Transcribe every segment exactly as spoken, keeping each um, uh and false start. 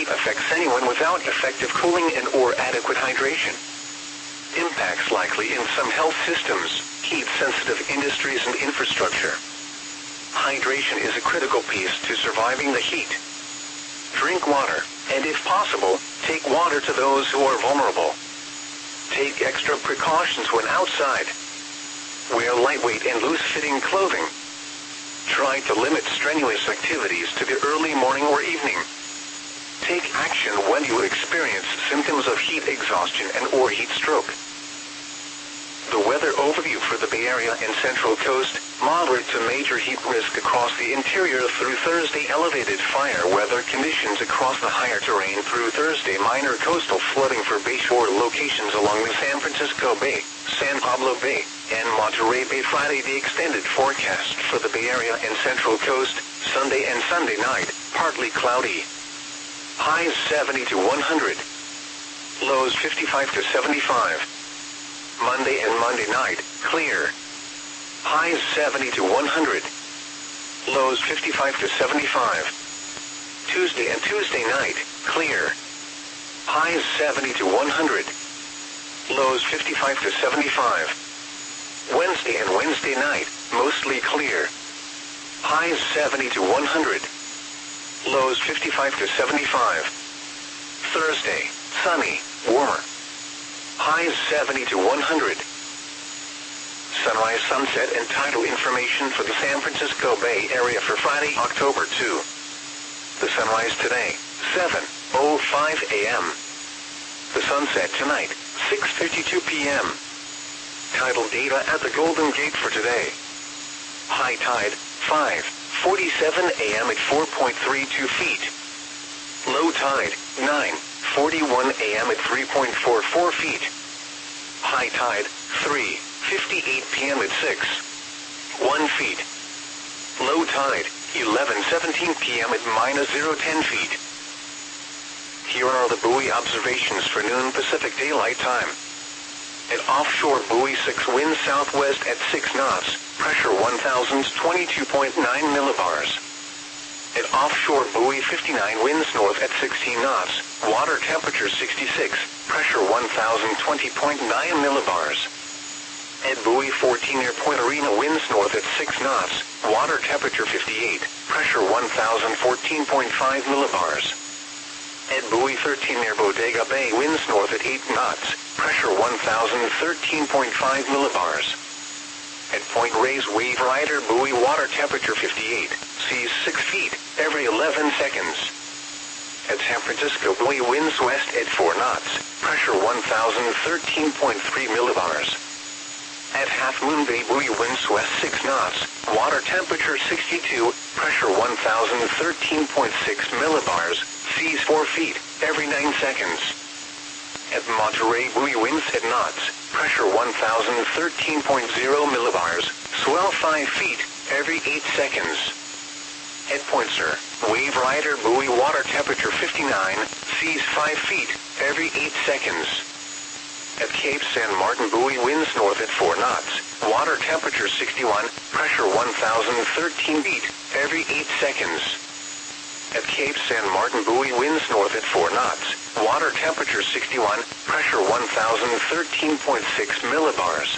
heat affects anyone without effective cooling and or adequate hydration. Impacts likely in some health systems, heat-sensitive industries and infrastructure. Hydration is a critical piece to surviving the heat. Drink water, and if possible, take water to those who are vulnerable. Take extra precautions when outside. Wear lightweight and loose-fitting clothing. Try to limit strenuous activities to the early morning or evening. Take action when you experience symptoms of heat exhaustion and or heat stroke. The weather overview for the Bay Area and Central Coast: moderate to major heat risk across the interior through Thursday. Elevated fire weather conditions across the higher terrain through Thursday. Minor coastal flooding for bayshore locations along the San Francisco Bay, San Pablo Bay, and Monterey Bay. Friday, the extended forecast for the Bay Area and Central Coast: Sunday and Sunday night, partly cloudy. Highs seventy to one hundred. Lows fifty-five to seventy-five. Monday and Monday night, clear. Highs seventy to one hundred. Lows fifty-five to seventy-five. Tuesday and Tuesday night, clear. Highs seventy to one hundred. Lows fifty-five to seventy-five. Wednesday and Wednesday night, mostly clear. Highs seventy to one hundred. Lows fifty-five to seventy-five. Thursday, sunny, warmer. Highs seventy to one hundred. Sunrise, sunset, and tidal information for the San Francisco Bay Area for Friday, October second. The sunrise today, seven oh five a m The sunset tonight, six fifty-two p m Tidal data at the Golden Gate for today. High tide, five forty-seven a m at four point three two feet. Low tide, nine forty-one a m at three point four four feet. High tide, three fifty-eight p m at six one feet. Low tide, eleven seventeen p m at minus zero ten feet. Here are the buoy observations for noon Pacific Daylight Time. At offshore buoy six, wind southwest at six knots, pressure one thousand twenty-two point nine millibars. At offshore buoy fifty-nine, winds north at sixteen knots, water temperature sixty-six, pressure one thousand twenty point nine millibars. At buoy fourteen near Point Arena, winds north at six knots, water temperature fifty-eight, pressure one thousand fourteen point five millibars. At buoy thirteen near Bodega Bay, winds north at eight knots, pressure one thousand thirteen point five millibars. At Point Reyes Wave Rider buoy, water temperature fifty-eight, seas six feet, every eleven seconds. At San Francisco buoy, winds west at four knots, pressure one thousand thirteen point three millibars. At Half Moon Bay buoy, winds west six knots, water temperature sixty-two, pressure one thousand thirteen point six millibars, seas four feet, every nine seconds. At Monterey buoy, winds at knots, pressure one thousand thirteen point zero millibars, swell five feet, every eight seconds. At Point Sur, Wave Rider buoy, water temperature fifty-nine, seas five feet, every eight seconds. At Cape San Martin buoy, winds north at four knots, water temperature sixty-one, pressure one thousand thirteen feet, every eight seconds. At Cape San Martin buoy, winds north at four knots, water temperature sixty-one, pressure one thousand thirteen point six millibars.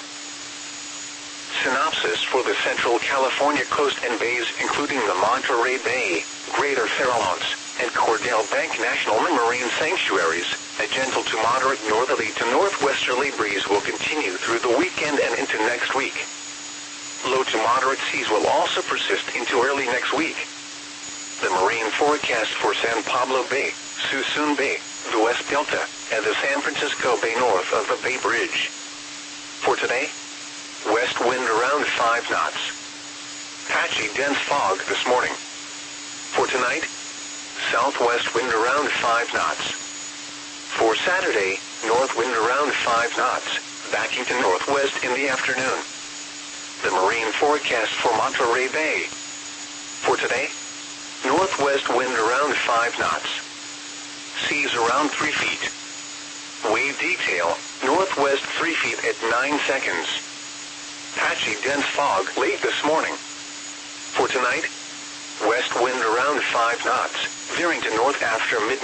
Synopsis for the Central California coast and bays, including the Monterey Bay, Greater Farallones, and Cordell Bank National Marine Sanctuaries. A gentle to moderate northerly to northwesterly breeze will continue through the weekend and into next week. Low to moderate seas will also persist into early next week. The marine forecast for San Pablo Bay, Suisun Bay, the West Delta, and the San Francisco Bay north of the Bay Bridge. For today, west wind around five knots. Patchy dense fog this morning. For tonight, southwest wind around five knots. For Saturday, north wind around five knots, backing to northwest in the afternoon. The marine forecast for Monterey Bay. For today, northwest wind around five knots. Seas around three feet. Wave detail, northwest three feet at nine seconds. Patchy dense fog late this morning. For tonight, west wind around five knots, veering to north after midnight.